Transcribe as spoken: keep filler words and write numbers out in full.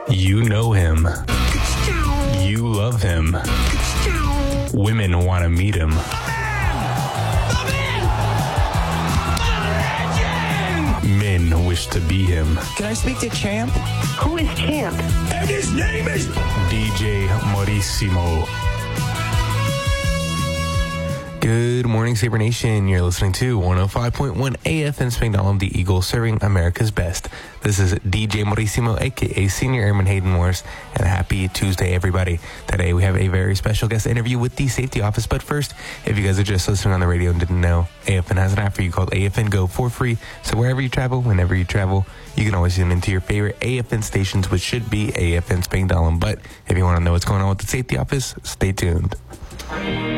You know him. You love him. Women want to meet him. Men wish to be him. Can I speak to Champ? Who is Champ? And his name is D J Maurissimo. Good morning, Sabre Nation. You're listening to one oh five point one A F M Spangdahlem, the Eagle, serving America's best. This is D J Maurissimo, a k a. Senior Airman Hayden Morris, and happy Tuesday, everybody. Today, we have a very special guest interview with the Safety Office. But first, if you guys are just listening on the radio and didn't know, A F N has an app for you called A F N Go for free. So wherever you travel, whenever you travel, you can always tune into your favorite A F N stations, which should be A F N Spangdahlem. But if you want to know what's going on with the Safety Office, stay tuned.